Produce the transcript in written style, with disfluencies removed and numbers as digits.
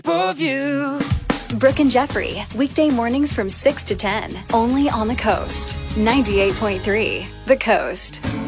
of you. Brooke and Jeffrey, weekday mornings from 6 to 10, only on the Coast. 98.3, The Coast.